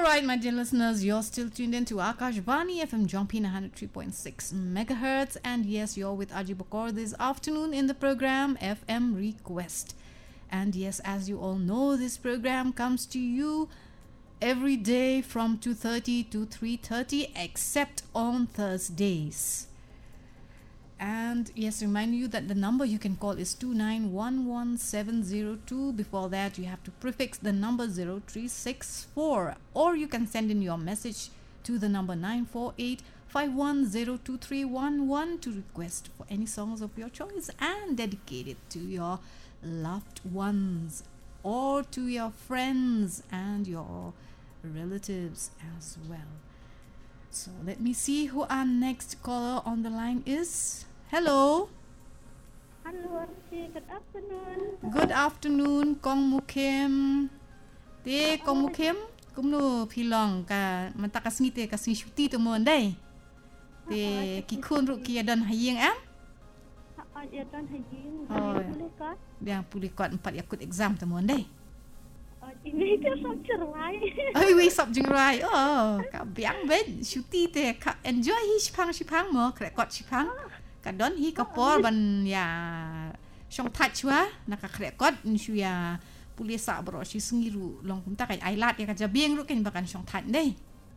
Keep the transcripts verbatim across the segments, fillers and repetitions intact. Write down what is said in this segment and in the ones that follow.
right, my dear listeners, you're still tuned in to Akashvani F M Jumping one hundred three point six megahertz. And yes, you're with Aji Bakor this afternoon in the program F M Request. And yes, as you all know, this program comes to you every day from two thirty to three thirty, except on Thursdays. And yes, remind you that the number you can call is two nine one one seven zero two. Before that, you have to prefix the number zero three six four, or you can send in your message to the number nine four eight five one zero two three one one to request for any songs of your choice and dedicate it to your loved ones or to your friends and your relatives as well. So let me see who our next caller on the line is. Hello. Hello, good afternoon. Good afternoon, Kong Mukim. Te Kong Mukim, kumno pilong ka mantakas ngite ka sisuti to mon dai. Te kikun ru ki adan hayeng am? Ha ya dan hayeng. Oh. Boleh ka? Dia pulih kuat empat yakut exam to mon dai. Ini ke sab cerai. Oi we sab jing rai. Oh, ka biang ben syuti te ka enjoy hi shipang shipang mo kre kot shipang. Ka don hi ka por ban ya shong touch wa na ka kre kot shu ya pulih sa bro shi sengiru long kumta kai ailat ya ka jabieng ru ken bakan shong touch dai.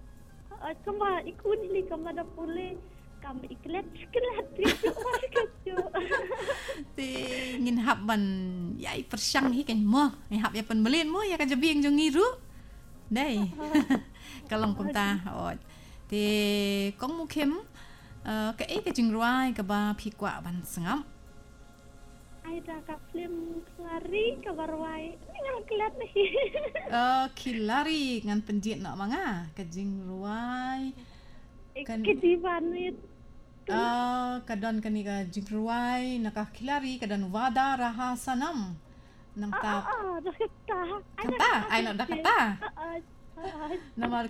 Kama ikun ni kama da pulih kama iklet iklet tu tu. Te ngin hab ban yai persyang hi kan mo ni hab ya pen melin mo ya ka jabieng jong ngiru dai. Kalong kumta ot te kong mukim uh, ka e ka jing ruai ka ba phikwa ban sangam. Ai da ka film lari ka barwai ngan klet ni. Uh, kilari ngan pendiet nak manga ka jing ruai kan kedivan ni. Uh, kadon kani ka jing ruai naka kilari kadon wada raha sanam nang ta. Ah, dah kata. Kata, ai nak dah kata. Nama